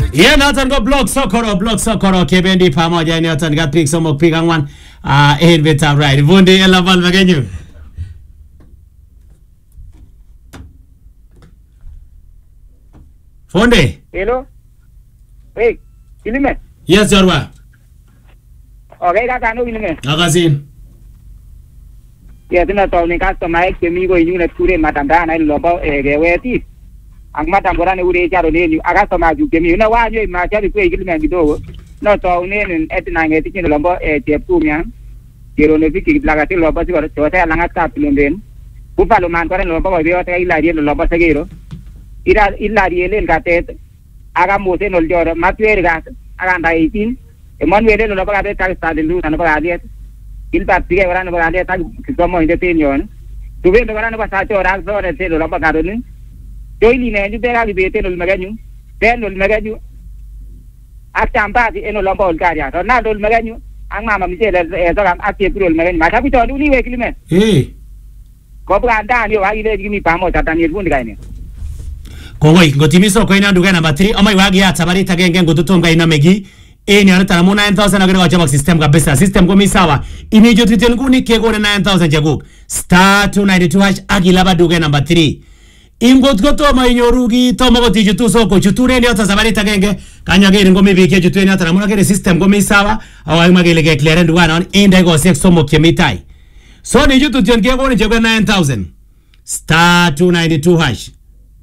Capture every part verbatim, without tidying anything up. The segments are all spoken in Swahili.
Ye noton go blog sokoro blog sokoro kebendi pamoja noton ga pick somok pick angwan ah in better right vundi ela bal magenyu Fonde Hello Hey Kilime Yes Jorwa Okay kaka no Kilime Agazin Ya tuna tawni customer ek mi go inyu na ture matanda na lobo geweti ang matambora ne ure charo ne aga soma ju kemi na wa nyo ma chari kwe Kilime kidogo no tawni ne etina ngeti kin lobo e tepu mya kiro ne fiki plagati lobo si ko ta langa ta pilonden upalo man ko ne lobo go yo ta ila ri lobo sagero ira illa rielen gatet aga mose nol jor matwer gas aga ndai tin e mon wele no ba gatet ka sta de lu na ba gatet il pa pige wala no ba gatet ta como inde tin yon tu ve no wala no ba sa cho ran so re se lo ba gatet ni joili ne ju bera bi bete no maganyu ben no maganyu akamba ti eno lo ba ol garia to na do maganyu ang mama mi se le e so gam akye pro maganyu ma ta bi to ni we Kilime eh ko ba nda ni wa ile ni pa mo ta ta ni bun ga ni Kongoi ngotimiso ko ina nduga number three ama iwagi ya tabari tagenge ngututunga ina megi eni ana tana nine thousand agere wacha system kabisa system ko misawa imijo titen kuni ke ko nine thousand jago star two ninety-two hash agilaba duga number three ingot ko to ma inyorugi to ma goti jutu so ko chuture ni ota tabari tagenge kanyage ngo mibi ke jutu ni ata namuna ke system ko misawa awa magele ke clear nduga na ende go sex somo kemitai so ni jutu tien ke ko ni jago nine thousand star two ninety-two hash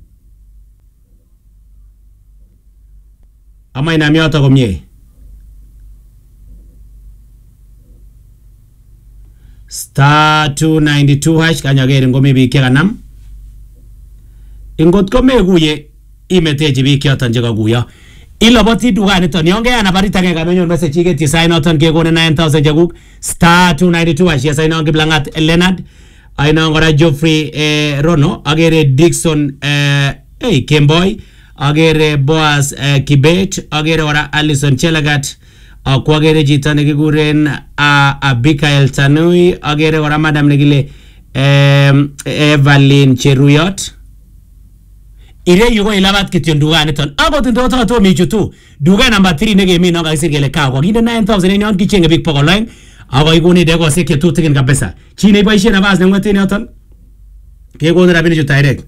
ama ina miota komye star two ninety-two hash kanyagere ngomi bike kanam ingot kome guye imeteji bike otan jega guya ilo boti duga nito nionge ana barita ke kanonyo message ke tisaino otan ke gone nine thousand jaguk star two ninety-two hash yes ino ngiblangat Leonard aino ngora Geoffrey eh, Rono agere Dixon eh, hey Kemboy agere Boaz uh, Kibet agere ora Alison Chelagat uh, kwa agere jita negiguren uh, Abikael Tanui agere ora madam negile um, Evelyn Cheruyot ire yugo ilabat kityon duga neton ago tindo to to mi chutu duga number three nege mi no ga sirgele ka ko ginde nine thousand ni on kichenge big poko line ago iguni dego seke tu tikin kabisa chine baishe na bas ngwate ni oton ke go na bini chu direct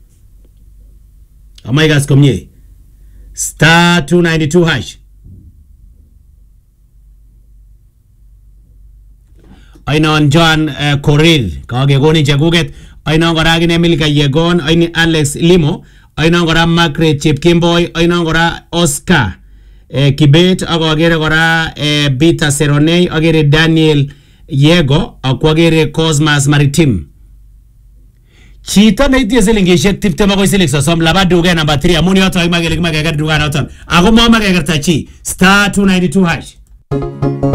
Amai gas komye star two ninety-two hash Ainon John uh, Korir kage goni jaguget ainon gora gine milka yegon aini Alex Limo ainon gora Margaret Chepkemboy ainon gora Oscar eh, Kibet ago agere gora eh, Bita Seronei agere Daniel Yego akwagere Cosmas Maritim Chita na iti silingishek tipte mako silik sosom laba duga number three amuni watu wa magele magele duga na otan ako mo magele tachi star two ninety-two hash